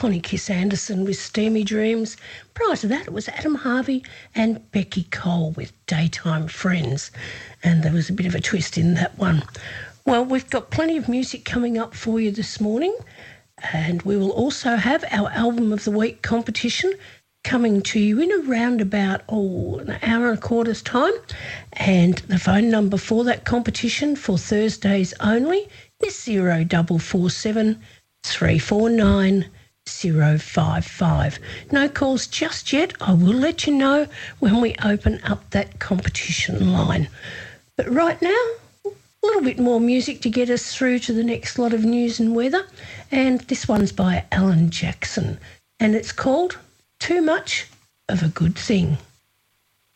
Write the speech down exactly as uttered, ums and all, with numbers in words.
Connie Kiss Anderson with Steamy Dreams. Prior to that, it was Adam Harvey and Becky Cole with Daytime Friends. And there was a bit of a twist in that one. Well, we've got plenty of music coming up for you this morning. And we will also have our Album of the Week competition coming to you in around about, oh, an hour and a quarter's time. And the phone number for that competition for Thursdays only is zero four four seven, three four nine, zero five five. No calls just yet. I will let you know when we open up that competition line. But right now, a little bit more music to get us through to the next lot of news and weather. And this one's by Alan Jackson. And it's called Too Much of a Good Thing.